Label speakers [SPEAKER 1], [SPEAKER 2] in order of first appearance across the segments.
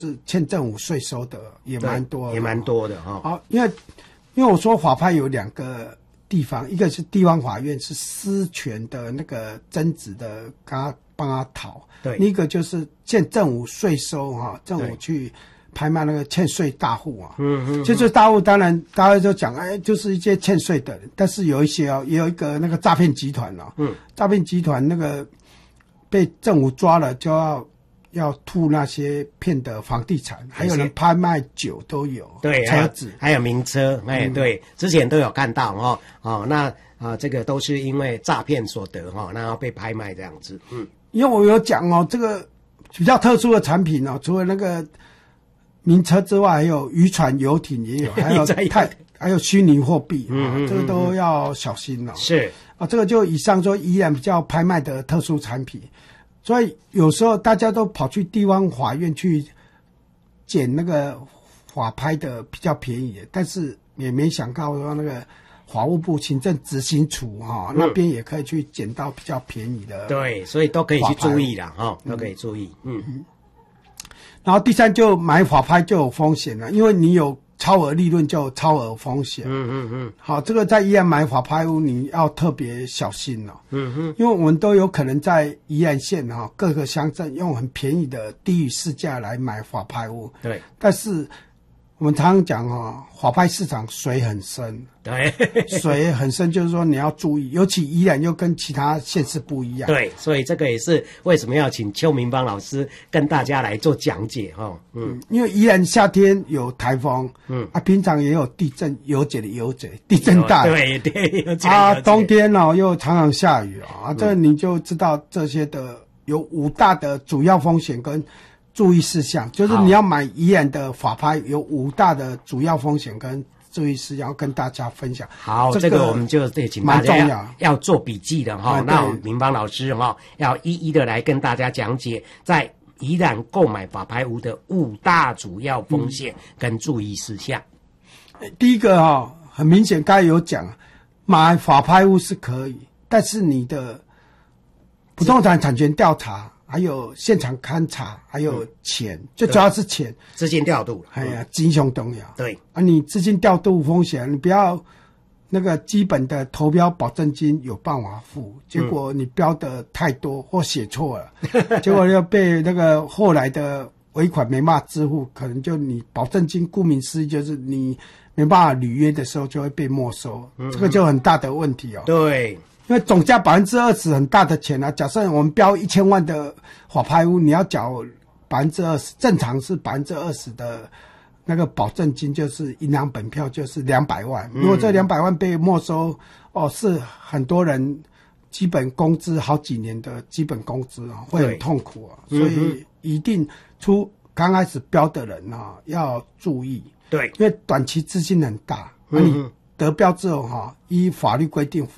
[SPEAKER 1] 是欠政府税收的也蛮多的，
[SPEAKER 2] 也蛮多的哈。
[SPEAKER 1] 好，因为我说法拍有2个地方，一个是地方法院是私权的那个争执的，帮他讨；
[SPEAKER 2] 对，
[SPEAKER 1] 另一个就是欠政府税收哈，政府去拍卖那个欠税大户啊。欠税大户当然大家就讲，就是一些欠税的人，但是有一些也有一个那个诈骗集团诈骗集团那个被政府抓了，就要吐那些骗的房地产，还有人拍卖酒都有，
[SPEAKER 2] 对，
[SPEAKER 1] 车子
[SPEAKER 2] 还有名车，对，之前都有看到那这个都是因为诈骗所得然后被拍卖这样子。
[SPEAKER 1] 因为我有讲这个比较特殊的产品除了那个名车之外，还有渔船、游艇也有，还有虚拟货币，这个都要小心
[SPEAKER 2] 是
[SPEAKER 1] 这个就以上说依然比较拍卖的特殊产品。所以有时候大家都跑去地方法院去捡那个法拍的比较便宜的，但是也没想到说那个法务部行政执行处那边也可以去捡到比较便宜的。
[SPEAKER 2] 对，所以都可以去注意啦都可以注意。
[SPEAKER 1] 然后第三，就买法拍就有风险了，因为你有超额利润就有超额风险。好，这个在宜兰买法拍屋你要特别小心因为我们都有可能在宜兰县各个乡镇用很便宜的低于市价来买法拍屋。
[SPEAKER 2] 对，
[SPEAKER 1] 但是我们常常讲法拍市场水很深。
[SPEAKER 2] 对，
[SPEAKER 1] 水很深，就是说你要注意，尤其宜兰又跟其他县市不一样。
[SPEAKER 2] 对，所以这个也是为什么要请邱明邦老师跟大家来做讲解
[SPEAKER 1] 因为宜兰夏天有台风，平常也有地震，有解的有解，地震带。
[SPEAKER 2] 对，有解
[SPEAKER 1] 冬天又常常下雨这你就知道这些的有5大的主要风险跟注意事项，就是你要买宜兰的法拍有5大的主要风险跟注意事项要跟大家分享。
[SPEAKER 2] 好，这个我们就得请大家要做笔记的那我们明邦老师要一一的来跟大家讲解，在宜兰购买法拍屋的5大主要风险跟注意事项。
[SPEAKER 1] 第一个很明显，刚才有讲，买法拍屋是可以，但是你的不动产产权调查，还有现场勘查，还有钱，最主要是钱，
[SPEAKER 2] 资金调度。
[SPEAKER 1] 金相重要。
[SPEAKER 2] 对
[SPEAKER 1] 你资金调度风险，你不要那个基本的投标保证金有办法付，结果你标的太多或写错了，结果又被那个后来的尾款没办法支付，可能就你保证金顾名思义就是你没办法履约的时候就会被没收，这个就很大的问题
[SPEAKER 2] 对。
[SPEAKER 1] 因为总价20%很大的钱假设我们标1000万的法拍屋，你要缴20%，正常是20%的那个保证金，就是银行本票就是200万。如果这200万被没收，是很多人基本工资好几年的基本工资会很痛苦所以一定刚开始标的人要注意。
[SPEAKER 2] 对，
[SPEAKER 1] 因为短期资金很大，你得标之后依法律规定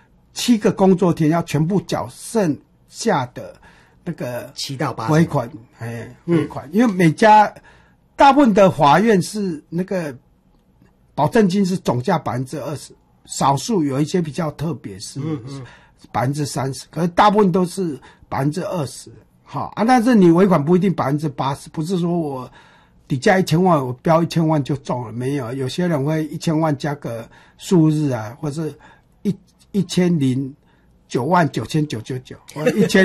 [SPEAKER 1] 7个工作天要全部缴剩下的那个
[SPEAKER 2] 7到8
[SPEAKER 1] 尾款，尾款，因为每家大部分的法院是那个保证金是总价20%，少数有一些比较特别是30%，可是大部分都是20%。但是你尾款不一定80%，不是说我底价1000万，我标1000万就中了，没有，有些人会1000万加个数日或是10099999，或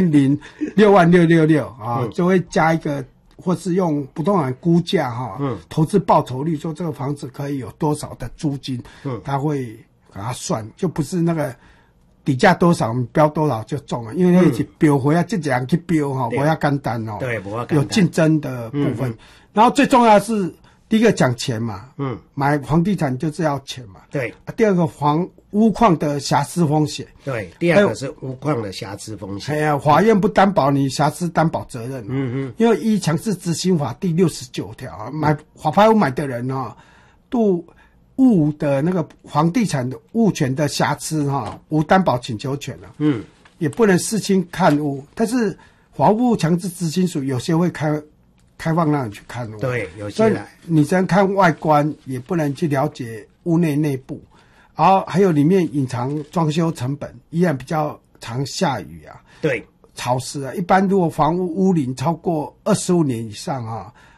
[SPEAKER 1] 10066666就会加一个，或是用不动产估价投资报酬率，说这个房子可以有多少的租金，他会给他算，就不是那个底价多少标多少就中了，因为那是标回来这样去标不要简单
[SPEAKER 2] 对，不要简单，
[SPEAKER 1] 有竞争的部分。然后最重要的是第一个讲钱嘛，买房地产就是要钱嘛。
[SPEAKER 2] 对。
[SPEAKER 1] 第二个屋况的瑕疵风险。
[SPEAKER 2] 对，第二个是屋况的瑕疵风险。
[SPEAKER 1] 法院不担保你瑕疵担保责任。因为依强制执行法第69条，买法拍屋买的人对物的那个房地产的物权的瑕疵无担保请求权了。也不能视亲看屋，但是法务部强制执行署有些会开放让你去看屋。
[SPEAKER 2] 对，有些
[SPEAKER 1] 你只能看外观，也不能去了解屋内部。然后还有里面隐藏装修成本，依然比较常下雨
[SPEAKER 2] 对，
[SPEAKER 1] 潮湿一般如果房屋屋龄超过25年以上